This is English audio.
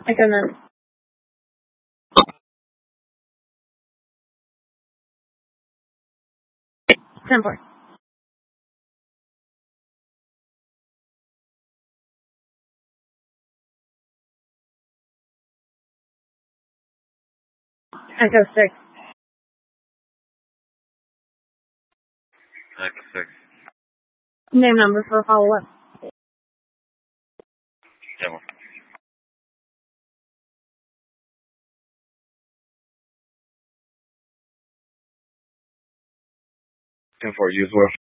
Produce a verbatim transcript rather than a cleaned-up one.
Echo nine. ten four. Echo six. Echo six. Name number for follow-up. ten four. ten four, use where?